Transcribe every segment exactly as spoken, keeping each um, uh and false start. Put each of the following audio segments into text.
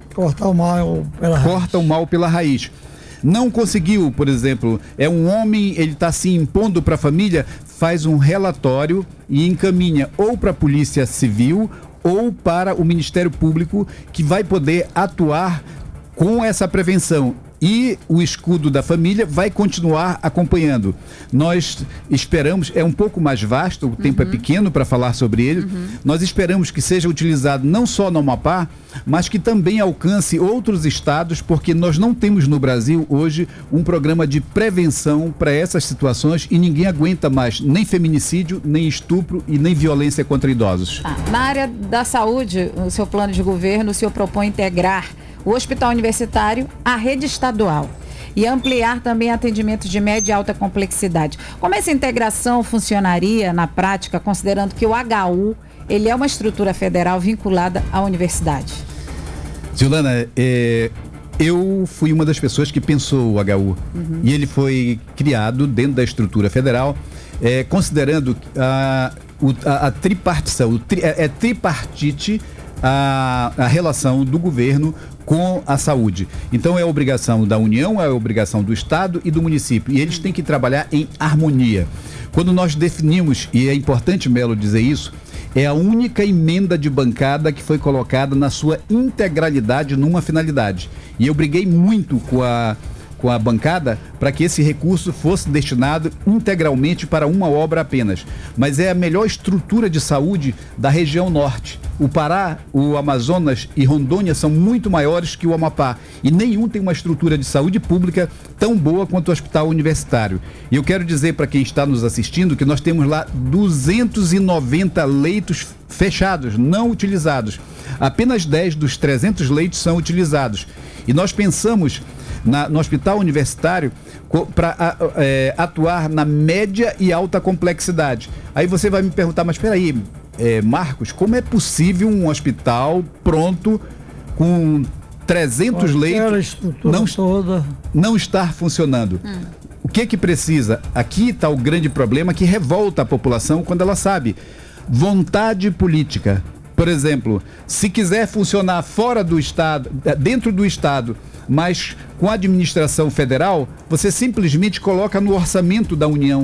Cortar o mal pela raiz. Corta o mal pela raiz. Não conseguiu, por exemplo, é um homem, ele está se impondo para a família, faz um relatório e encaminha ou para a Polícia Civil ou para o Ministério Público, que vai poder atuar com essa prevenção. E o escudo da família vai continuar acompanhando. Nós esperamos, é um pouco mais vasto, o tempo uhum. é pequeno para falar sobre ele, uhum. nós esperamos que seja utilizado não só no Amapá, mas que também alcance outros estados, porque nós não temos no Brasil hoje um programa de prevenção para essas situações e ninguém aguenta mais nem feminicídio, nem estupro e nem violência contra idosos. Ah, na área da saúde, o seu plano de governo, o senhor propõe integrar o hospital universitário à rede estadual e ampliar também atendimentos de média e alta complexidade. Como essa integração funcionaria na prática, considerando que o H U ele é uma estrutura federal vinculada à universidade? Giolana, é, eu fui uma das pessoas que pensou o H U uhum. e ele foi criado dentro da estrutura federal, é, considerando a, a, a tripartição, o tri, é, é tripartite a, a relação do governo com a saúde. Então é obrigação da União, é obrigação do Estado e do município. E eles têm que trabalhar em harmonia. Quando nós definimos, e é importante, Melo, dizer isso, é a única emenda de bancada que foi colocada na sua integralidade numa finalidade. E eu briguei muito com a, com a bancada para que esse recurso fosse destinado integralmente para uma obra apenas. Mas é a melhor estrutura de saúde da região norte. O Pará, o Amazonas e Rondônia são muito maiores que o Amapá e nenhum tem uma estrutura de saúde pública tão boa quanto o hospital universitário. E eu quero dizer para quem está nos assistindo que nós temos lá duzentos e noventa leitos fechados, não utilizados. Apenas dez dos trezentos leitos são utilizados. E nós pensamos na, no hospital universitário para é, atuar na média e alta complexidade. Aí você vai me perguntar, mas espera aí, É, Marcos, como é possível um hospital pronto com trezentos leitos não, toda. não estar funcionando? Hum. O que que precisa? Aqui está o grande problema que revolta a população quando ela sabe. Vontade política. Por exemplo, se quiser funcionar fora do estado, dentro do estado, mas com a administração federal, você simplesmente coloca no orçamento da União.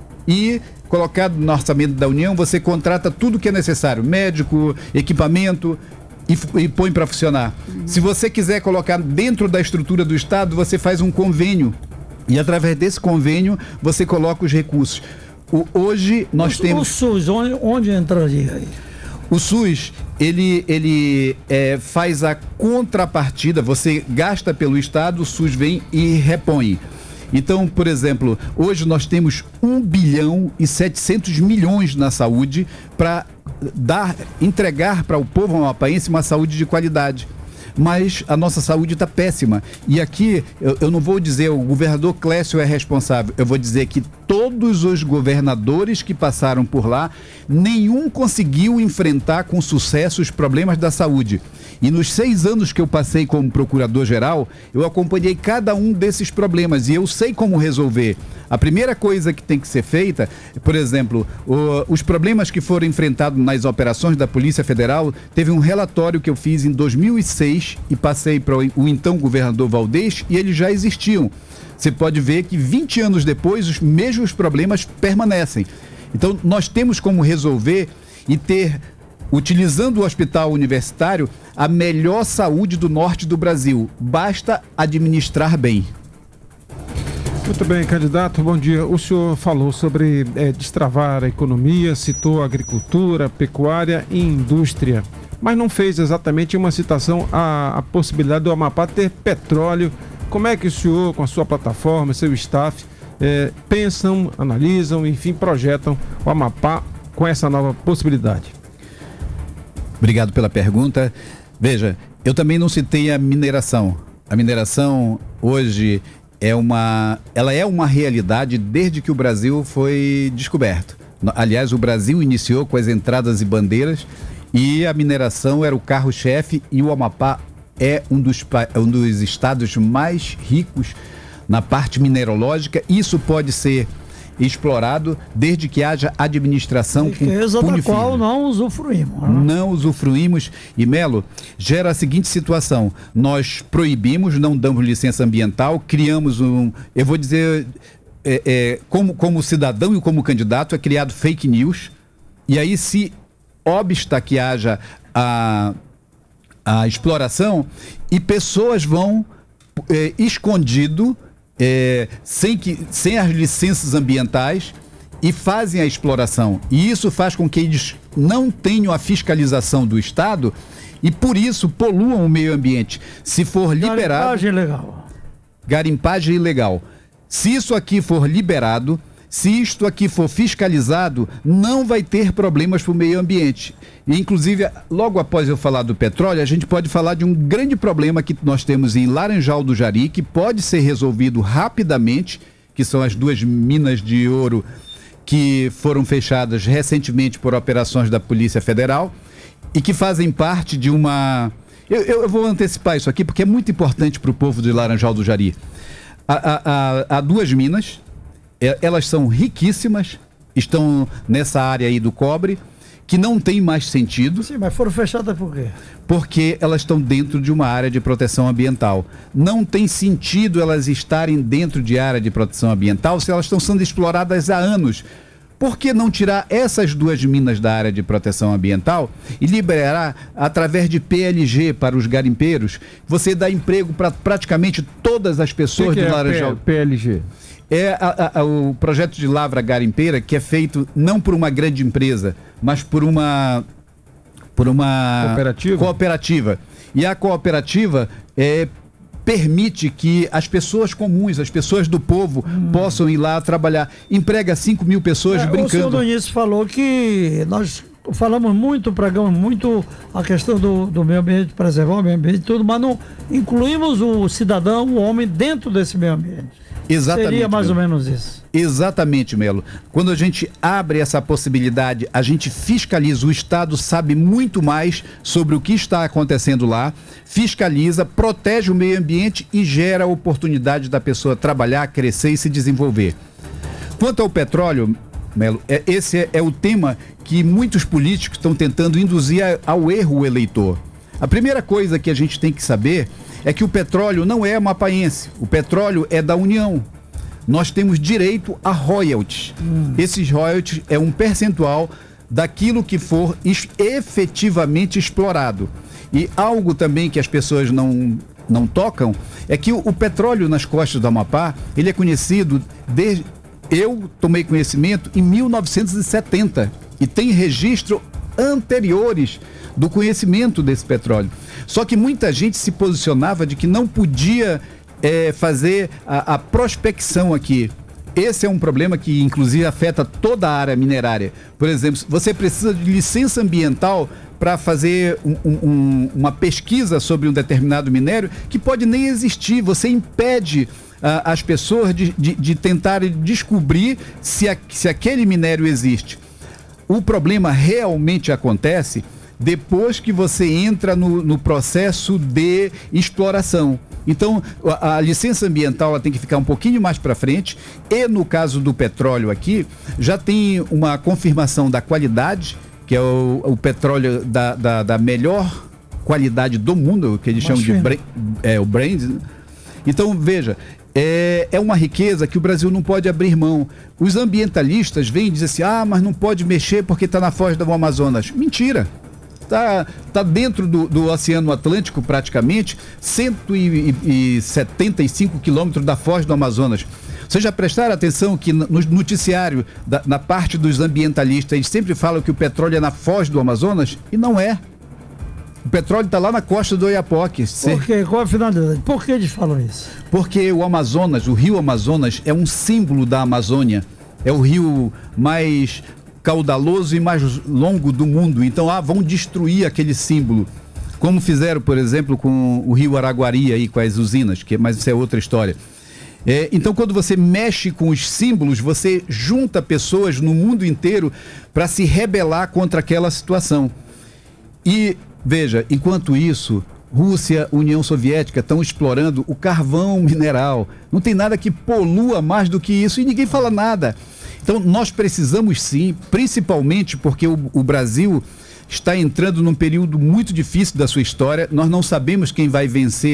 E colocado no orçamento da União, você contrata tudo que é necessário, médico, equipamento, e, e põe para funcionar. Uhum. Se você quiser colocar dentro da estrutura do Estado, você faz um convênio e através desse convênio você coloca os recursos. O, hoje nós o, temos... O SUS, onde, onde entraria aí? O SUS, ele, ele é, faz a contrapartida, você gasta pelo Estado, o SUS vem e repõe. Então, por exemplo, hoje nós temos um bilhão e setecentos milhões na saúde para dar, entregar para o povo amapaense uma saúde de qualidade. Mas a nossa saúde está péssima. E aqui, eu, eu não vou dizer o governador Clécio é responsável, eu vou dizer que todos os governadores que passaram por lá, nenhum conseguiu enfrentar com sucesso os problemas da saúde. E nos seis anos que eu passei como procurador-geral, eu acompanhei cada um desses problemas e eu sei como resolver. A primeira coisa que tem que ser feita, por exemplo, o, os problemas que foram enfrentados nas operações da Polícia Federal, teve um relatório que eu fiz em dois mil e seis e passei para o, o então governador Valdez e eles já existiam. Você pode ver que vinte anos depois os mesmos problemas permanecem. Então nós temos como resolver e ter, utilizando o hospital universitário, a melhor saúde do norte do Brasil. Basta administrar bem. Muito bem, candidato, bom dia. O senhor falou sobre é, destravar a economia, citou agricultura, pecuária e indústria, mas não fez exatamente uma citação à, à possibilidade do Amapá ter petróleo. Como é que o senhor, com a sua plataforma, seu staff, é, pensam, analisam, enfim, projetam o Amapá com essa nova possibilidade? Obrigado pela pergunta. Veja, eu também não citei a mineração. A mineração hoje é uma, ela é uma realidade desde que o Brasil foi descoberto. Aliás, o Brasil iniciou com as entradas e bandeiras e a mineração era o carro-chefe e o Amapá é um dos, um dos estados mais ricos na parte mineralógica. Isso pode ser explorado desde que haja administração com riqueza da qual não usufruímos. Né? Não usufruímos. E, Melo, gera a seguinte situação: nós proibimos, não damos licença ambiental, criamos um, eu vou dizer, é, é, como, como cidadão e como candidato, é criado fake news, e aí se obsta que haja a, a exploração, e pessoas vão é, escondido, é, sem, que, sem as licenças ambientais, e fazem a exploração. E isso faz com que eles não tenham a fiscalização do Estado e, por isso, poluam o meio ambiente. Se for liberado... Garimpagem ilegal. Garimpagem ilegal. Se isso aqui for liberado, se isto aqui for fiscalizado, não vai ter problemas para o meio ambiente. E, inclusive, logo após eu falar do petróleo, a gente pode falar de um grande problema que nós temos em Laranjal do Jari, que pode ser resolvido rapidamente, que são as duas minas de ouro que foram fechadas recentemente por operações da Polícia Federal e que fazem parte de uma... Eu, eu vou antecipar isso aqui porque é muito importante para o povo de Laranjal do Jari. Há, há, há duas minas, elas são riquíssimas, estão nessa área aí do cobre, que não tem mais sentido. Sim, mas foram fechadas por quê? Porque elas estão dentro de uma área de proteção ambiental. Não tem sentido elas estarem dentro de área de proteção ambiental se elas estão sendo exploradas há anos. Por que não tirar essas duas minas da área de proteção ambiental e liberar através de P L G para os garimpeiros? Você dá emprego para praticamente todas as pessoas que que de é Laranjal. P L G? É a, a, o projeto de lavra garimpeira, que é feito não por uma grande empresa, mas por uma, por uma cooperativa. cooperativa. E a cooperativa é, permite que as pessoas comuns, as pessoas do povo, hum. possam ir lá trabalhar. Emprega cinco mil pessoas é, brincando. O senhor do início falou que nós falamos muito, pregamos muito a questão do, do meio ambiente, preservar o meio ambiente e tudo, mas não incluímos o cidadão, o homem, dentro desse meio ambiente. Exatamente. Seria mais Melo. ou menos isso. Exatamente, Melo. Quando a gente abre essa possibilidade, a gente fiscaliza, o Estado sabe muito mais sobre o que está acontecendo lá, fiscaliza, protege o meio ambiente e gera a oportunidade da pessoa trabalhar, crescer e se desenvolver. Quanto ao petróleo, Melo, é, esse é, é o tema que muitos políticos estão tentando induzir a, ao erro o eleitor. A primeira coisa que a gente tem que saber é que o petróleo não é mapaense, o petróleo é da União. Nós temos direito a royalties. Hum. Esses royalties é um percentual daquilo que for efetivamente explorado. E algo também que as pessoas não, não tocam é que o, o petróleo nas costas do Amapá, ele é conhecido desde... Eu tomei conhecimento em mil novecentos e setenta e tem registro anteriores do conhecimento desse petróleo. Só que muita gente se posicionava de que não podia é, fazer a, a prospecção aqui. Esse é um problema que inclusive afeta toda a área minerária. Por exemplo, você precisa de licença ambiental para fazer um, um, uma pesquisa sobre um determinado minério que pode nem existir. Você impede uh, as pessoas de, de, de tentarem descobrir se, a, se aquele minério existe. O problema realmente acontece depois que você entra no, no processo de exploração. Então, a, a licença ambiental ela tem que ficar um pouquinho mais para frente e, no caso do petróleo aqui, já tem uma confirmação da qualidade, que é o, o petróleo da, da, da melhor qualidade do mundo, que eles chamam de Brent, é, o Brent. Então, veja, é, é uma riqueza que o Brasil não pode abrir mão. Os ambientalistas vêm e dizem assim, ah, mas não pode mexer porque está na foz do Amazonas. Mentira! Está tá dentro do, do Oceano Atlântico praticamente, cento e setenta e cinco quilômetros da foz do Amazonas. Vocês já prestaram atenção que no noticiário, da, na parte dos ambientalistas, eles sempre falam que o petróleo é na foz do Amazonas? E não é. O petróleo está lá na costa do Oiapoque. Por quê? Qual a finalidade? Por que eles falam isso? Porque o Amazonas, o rio Amazonas, é um símbolo da Amazônia. É o rio mais caudaloso e mais longo do mundo. Então, ah, vão destruir aquele símbolo. Como fizeram, por exemplo, com o rio Araguari aí, com as usinas, que, mas isso é outra história. É, então, quando você mexe com os símbolos, você junta pessoas no mundo inteiro para se rebelar contra aquela situação. E, veja, enquanto isso, Rússia, União Soviética estão explorando o carvão mineral. Não tem nada que polua mais do que isso e ninguém fala nada. Então, nós precisamos sim, principalmente porque o, o Brasil está entrando num período muito difícil da sua história. Nós não sabemos quem vai vencer